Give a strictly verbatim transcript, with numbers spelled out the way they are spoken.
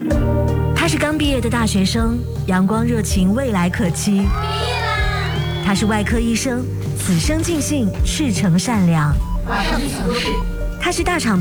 他是刚毕业的大学生，阳光热情，未来可期。毕业啦！他是外科医生，此生尽兴，赤诚善良。马上去抢救室。他是大厂